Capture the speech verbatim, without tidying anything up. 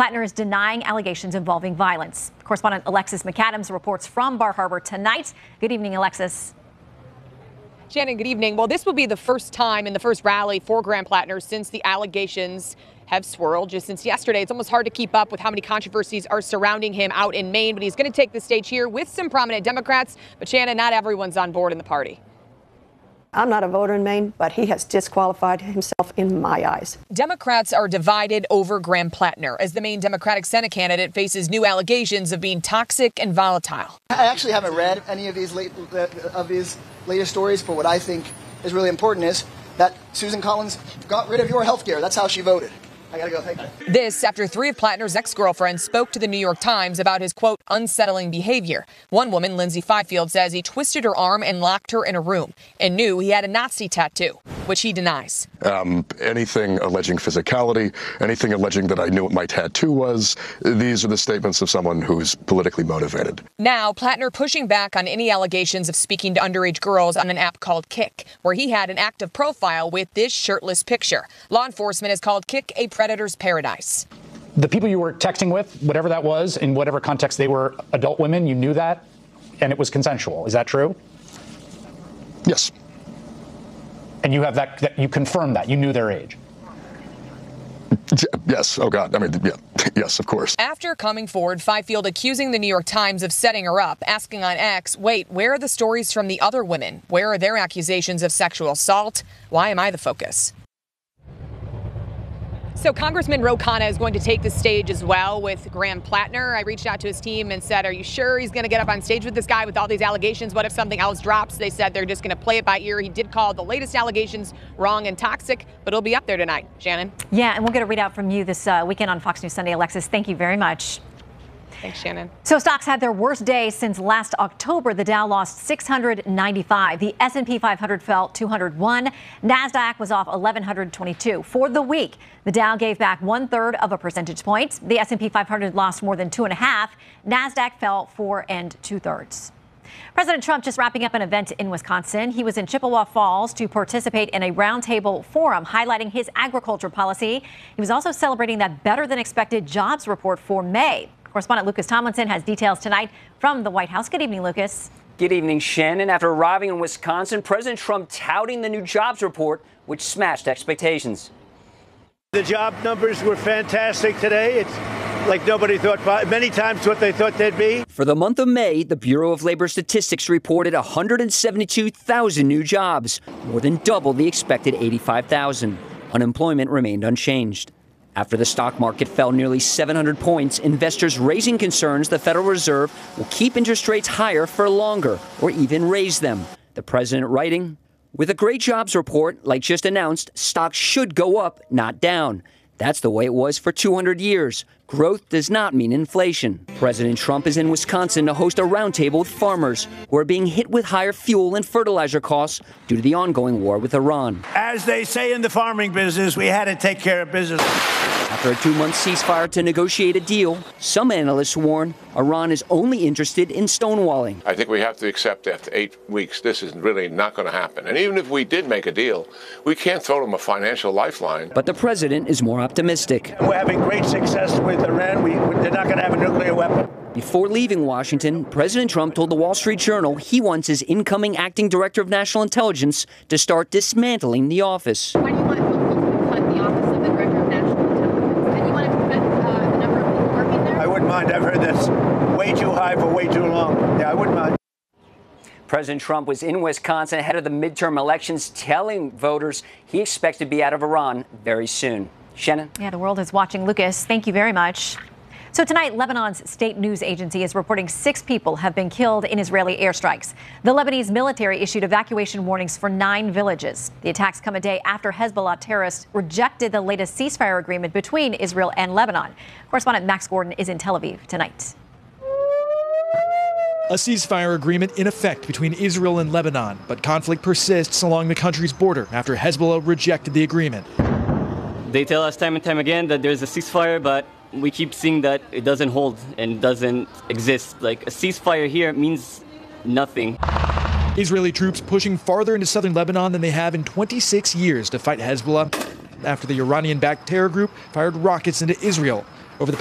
Plattner is denying allegations involving violence. Correspondent Alexis McAdams reports from Bar Harbor tonight. Good evening, Alexis. Shannon, good evening. Well, this will be the first time in the first rally for Graham Plattner since the allegations have swirled just since yesterday. It's almost hard to keep up with how many controversies are surrounding him out in Maine, but he's going to take the stage here with some prominent Democrats. But Shannon, not everyone's on board in the party. I'm not a voter in Maine, but he has disqualified himself in my eyes. Democrats are divided over Graham Plattner as the Maine Democratic Senate candidate faces new allegations of being toxic and volatile. I actually haven't read any of these late, uh, of these latest stories, but what I think is really important is that Susan Collins got rid of your health care. That's how she voted. I gotta go. Thank you. This after three of Plattner's ex-girlfriends spoke to the New York Times about his, quote, unsettling behavior. One woman, Lindsay Fifield, says he twisted her arm and locked her in a room and knew he had a Nazi tattoo, which he denies. Um, anything alleging physicality, anything alleging that I knew what my tattoo was, these are the statements of someone who's politically motivated. Now, Plattner pushing back on any allegations of speaking to underage girls on an app called Kik, where he had an active profile with this shirtless picture. Law enforcement has called Kik a predator's paradise. The people you were texting with, whatever that was, in whatever context they were adult women, you knew that, and it was consensual. Is that true? Yes. And you have that, that you confirmed that. You knew their age. Yes. Oh, God. I mean, yeah. Yes, of course. After coming forward, Fifield accusing the New York Times of setting her up, asking on X, wait, where are the stories from the other women? Where are their accusations of sexual assault? Why am I the focus? So Congressman Ro Khanna is going to take the stage as well with Graham Plattner. I reached out to his team and said, are you sure he's going to get up on stage with this guy with all these allegations? What if something else drops? They said they're just going to play it by ear. He did call the latest allegations wrong and toxic, but he'll be up there tonight. Shannon? Yeah, and we'll get a readout from you this uh, weekend on Fox News Sunday. Alexis, thank you very much. Thanks, Shannon. So stocks had their worst day since last October. The Dow lost six hundred ninety-five. The S and P five hundred fell two hundred one. NASDAQ was off eleven twenty-two. For the week, the Dow gave back one third of a percentage point. The S and P five hundred lost more than two and a half. NASDAQ fell four and two thirds. President Trump just wrapping up an event in Wisconsin. He was in Chippewa Falls to participate in a roundtable forum highlighting his agriculture policy. He was also celebrating that better than expected jobs report for May. Correspondent Lucas Tomlinson has details tonight from the White House. Good evening, Lucas. Good evening, Shannon. After arriving in Wisconsin, President Trump touting the new jobs report, which smashed expectations. The job numbers were fantastic today. It's like nobody thought, many times what they thought they'd be. For the month of May, the Bureau of Labor Statistics reported one hundred seventy-two thousand new jobs, more than double the expected eighty-five thousand. Unemployment remained unchanged. After the stock market fell nearly seven hundred points, investors raising concerns the Federal Reserve will keep interest rates higher for longer or even raise them. The president writing, with a great jobs report like just announced, stocks should go up, not down. That's the way it was for two hundred years. Growth does not mean inflation. President Trump is in Wisconsin to host a roundtable with farmers who are being hit with higher fuel and fertilizer costs due to the ongoing war with Iran. As they say in the farming business, we had to take care of business. After a two-month ceasefire to negotiate a deal, some analysts warn Iran is only interested in stonewalling. I think we have to accept after eight weeks this is really not going to happen. And even if we did make a deal, we can't throw them a financial lifeline. But the president is more optimistic. We're having great success with Iran. We, they're not going to have a nuclear weapon. Before leaving Washington, President Trump told the Wall Street Journal he wants his incoming acting director of national intelligence to start dismantling the office. Why do you want to cut the office of the director of national intelligence? And you want to cut uh, the number of people working there? I wouldn't mind. I've heard that's way too high for way too long. Yeah, I wouldn't mind. President Trump was in Wisconsin ahead of the midterm elections, telling voters he expects to be out of Iran very soon. Shannon? Yeah, the world is watching. Lucas, thank you very much. So tonight, Lebanon's state news agency is reporting six people have been killed in Israeli airstrikes. The Lebanese military issued evacuation warnings for nine villages. The attacks come a day after Hezbollah terrorists rejected the latest ceasefire agreement between Israel and Lebanon. Correspondent Max Gordon is in Tel Aviv tonight. A ceasefire agreement in effect between Israel and Lebanon, but conflict persists along the country's border after Hezbollah rejected the agreement. They tell us time and time again that there's a ceasefire, but we keep seeing that it doesn't hold and doesn't exist. Like, a ceasefire here means nothing. Israeli troops pushing farther into southern Lebanon than they have in twenty-six years to fight Hezbollah after the Iranian-backed terror group fired rockets into Israel.